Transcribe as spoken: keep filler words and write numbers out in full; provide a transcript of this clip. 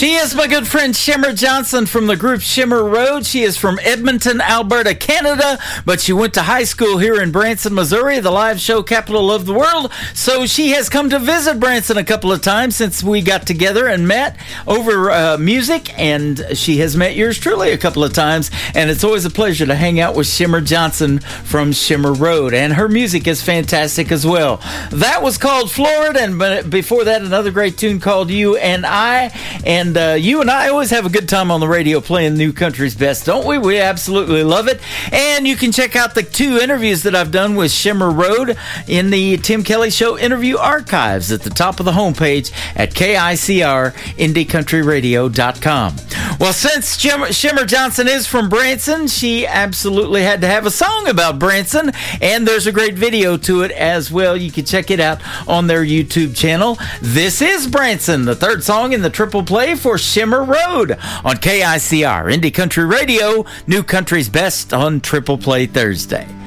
She is my good friend Shimmer Johnson from the group Shimmer Road. She is from Edmonton, Alberta, Canada, but she went to high school here in Branson, Missouri, the live show capital of the world. So she has come to visit Branson a couple of times since we got together and met over uh, music, and she has met yours truly a couple of times, and it's always a pleasure to hang out with Shimmer Johnson from Shimmer Road, and her music is fantastic as well. That was called Florida, and before that, another great tune called You and I. And uh, you and I always have a good time on the radio playing New Country's Best, don't we? We absolutely love it. And you can check out the two interviews that I've done with Shimmer Road in the Tim Kelly Show interview archives at the top of the homepage at K I C R indie country radio dot com. Well, since Shimmer, Shimmer Johnson is from Branson, she absolutely had to have a song about Branson, and there's a great video to it as well. You can check it out on their YouTube channel. This is Branson, the third song in the triple play for Shimmer Road on K I C R Indie Country Radio, New Country's Best on Triple Play Thursday.